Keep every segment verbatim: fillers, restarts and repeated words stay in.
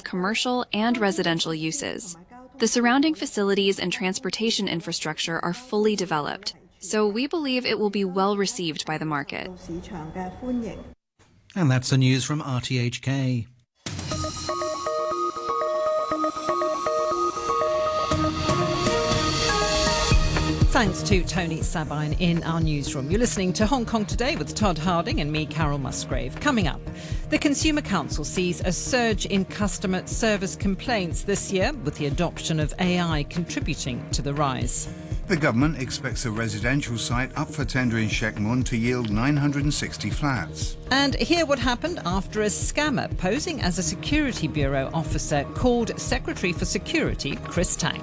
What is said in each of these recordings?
commercial and residential uses. The surrounding facilities and transportation infrastructure are fully developed, so we believe it will be well received by the market. And that's the news from R T H K. Thanks to Tony Sabine in our newsroom. You're listening to Hong Kong Today with Todd Harding and me, Carol Musgrave. Coming up, the Consumer Council sees a surge in customer service complaints this year, with the adoption of A I contributing to the rise. The government expects a residential site up for tender in Shek Mun to yield nine hundred sixty flats. And hear what happened after a scammer posing as a security bureau officer called Secretary for Security Chris Tang.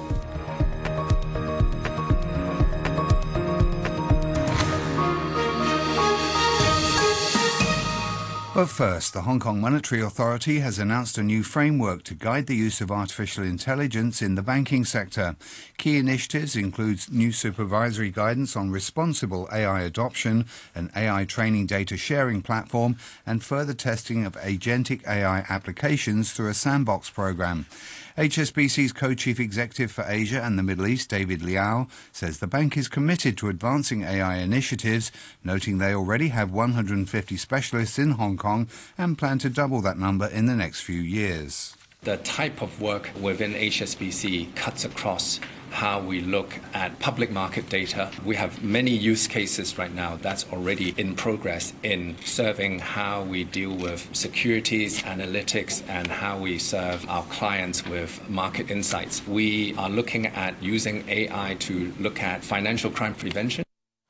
But first, the Hong Kong Monetary Authority has announced a new framework to guide the use of artificial intelligence in the banking sector. Key initiatives include new supervisory guidance on responsible A I adoption, an A I training data sharing platform, and further testing of agentic A I applications through a sandbox program. H S B C's co-chief executive for Asia and the Middle East, David Liao, says the bank is committed to advancing A I initiatives, noting they already have one hundred fifty specialists in Hong Kong and plan to double that number in the next few years. The type of work within H S B C cuts across how we look at public market data. We have many use cases right now that's already in progress in serving how we deal with securities, analytics, and how we serve our clients with market insights. We are looking at using A I to look at financial crime prevention.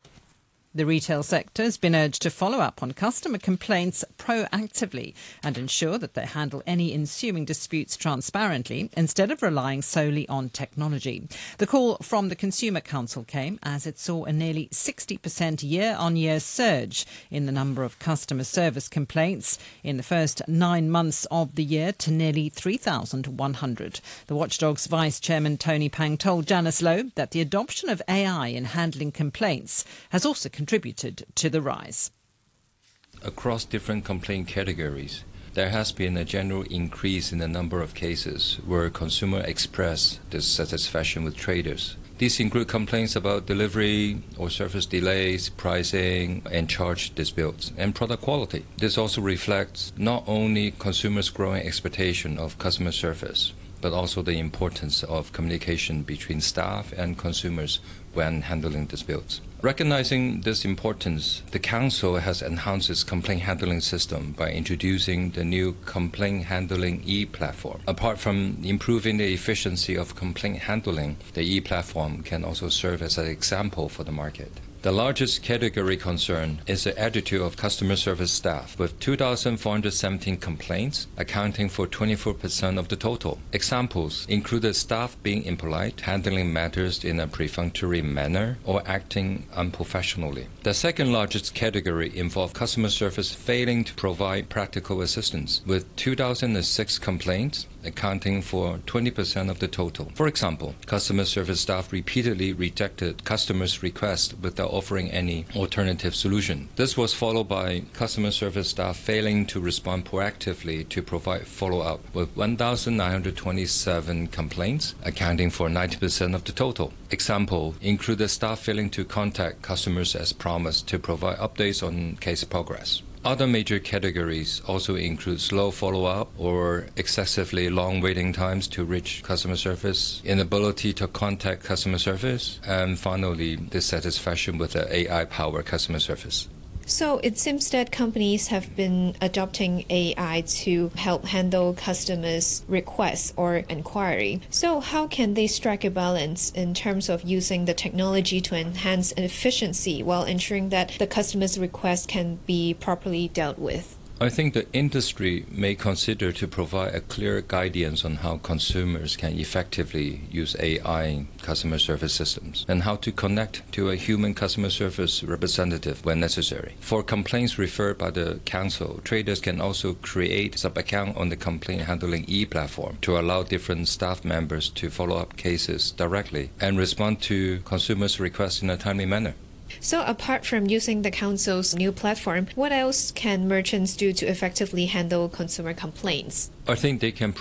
The retail sector has been urged to follow up on customer complaints proactively and ensure that they handle any ensuing disputes transparently instead of relying solely on technology. The call from the Consumer Council came as it saw a nearly sixty percent year-on-year surge in the number of customer service complaints in the first nine months of the year to nearly three thousand one hundred. The Watchdog's Vice Chairman Tony Pang told Janice Low that the adoption of A I in handling complaints has also contributed to the rise. Across different complaint categories, there has been a general increase in the number of cases where consumers express dissatisfaction with traders. These include complaints about delivery or service delays, pricing and charge disputes, and product quality. This also reflects not only consumers' growing expectation of customer service, but also the importance of communication between staff and consumers when handling disputes. Recognizing this importance, the Council has enhanced its complaint handling system by introducing the new Complaint Handling e-platform. Apart from improving the efficiency of complaint handling, the e-platform can also serve as an example for the market. The largest category concern is the attitude of customer service staff, with two thousand four hundred seventeen complaints, accounting for twenty-four percent of the total. Examples included staff being impolite, handling matters in a perfunctory manner, or acting unprofessionally. The second largest category involved customer service failing to provide practical assistance, with two thousand six complaints, accounting for twenty percent of the total. For example, customer service staff repeatedly rejected customers' requests without offering any alternative solution. This was followed by customer service staff failing to respond proactively to provide follow-up, with one thousand nine hundred twenty-seven complaints, accounting for ninety percent of the total. Example included staff failing to contact customers as promised to provide updates on case progress. Other major categories also include slow follow-up or excessively long waiting times to reach customer service, inability to contact customer service, and finally, dissatisfaction with the A I-powered customer service. So it seems that companies have been adopting A I to help handle customers' requests or inquiry. So how can they strike a balance in terms of using the technology to enhance efficiency while ensuring that the customer's request can be properly dealt with? I think the industry may consider to provide a clear guidance on how consumers can effectively use A I customer service systems and how to connect to a human customer service representative when necessary. For complaints referred by the Council, traders can also create a sub-account on the complaint handling e-platform to allow different staff members to follow up cases directly and respond to consumers' requests in a timely manner. So apart from using the Council's new platform, what else can merchants do to effectively handle consumer complaints? I think they can